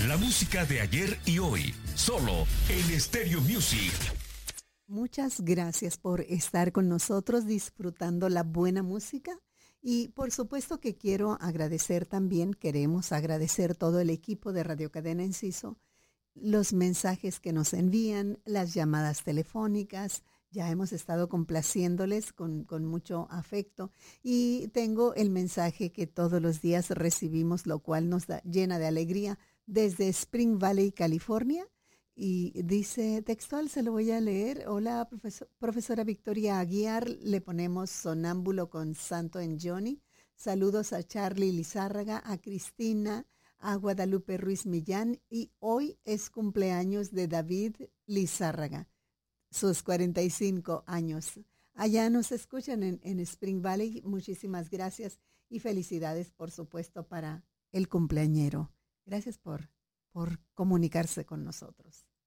La música de ayer y hoy, solo en Stereo Music. Muchas gracias por estar con nosotros disfrutando la buena música. Y por supuesto que queremos agradecer todo el equipo de Radio Cadena Enciso, los mensajes que nos envían, las llamadas telefónicas. Ya hemos estado complaciéndoles con mucho afecto y tengo el mensaje que todos los días recibimos, lo cual nos llena de alegría desde Spring Valley, California. Y dice textual, se lo voy a leer. Hola, profesora Victoria Aguiar, le ponemos sonámbulo con Santo en Johnny. Saludos a Charlie Lizárraga, a Cristina, a Guadalupe Ruiz Millán, y hoy es cumpleaños de David Lizárraga, sus 45 años. Allá nos escuchan en Spring Valley. Muchísimas gracias y felicidades, por supuesto, para el cumpleañero. Gracias por comunicarse con nosotros.